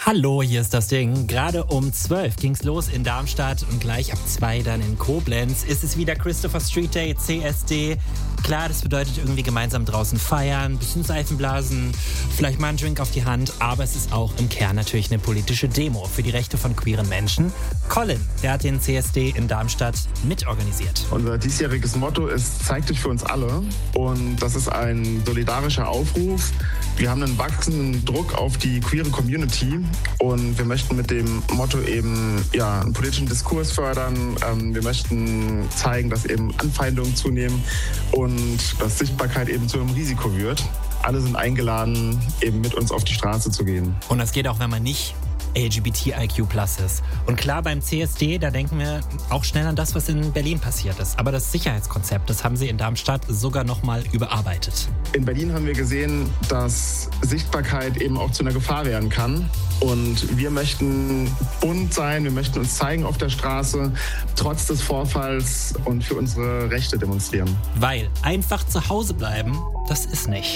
Hallo, hier ist das Ding. Gerade um 12 ging's los in Darmstadt und gleich ab 2 dann in Koblenz. Ist es wieder Christopher Street Day, CSD. Klar, das bedeutet irgendwie gemeinsam draußen feiern, ein bisschen Seifenblasen, vielleicht mal einen Drink auf die Hand. Aber es ist auch im Kern natürlich eine politische Demo für die Rechte von queeren Menschen. Colin, der hat den CSD in Darmstadt mitorganisiert. Unser diesjähriges Motto ist „Zeig dich für uns alle". Und das ist ein solidarischer Aufruf. Wir haben einen wachsenden Druck auf die queere Community und wir möchten mit dem Motto eben einen politischen Diskurs fördern. Wir möchten zeigen, dass eben Anfeindungen zunehmen und dass Sichtbarkeit eben zu einem Risiko wird. Alle sind eingeladen, eben mit uns auf die Straße zu gehen. Und das geht auch, wenn man nicht LGBTIQ+ ist. Und klar, beim CSD, da denken wir auch schnell an das, was in Berlin passiert ist. Aber das Sicherheitskonzept, das haben sie in Darmstadt sogar nochmal überarbeitet. In Berlin haben wir gesehen, dass Sichtbarkeit eben auch zu einer Gefahr werden kann. Und wir möchten bunt sein, wir möchten uns zeigen auf der Straße, trotz des Vorfalls und für unsere Rechte demonstrieren. Weil einfach zu Hause bleiben, das ist nicht.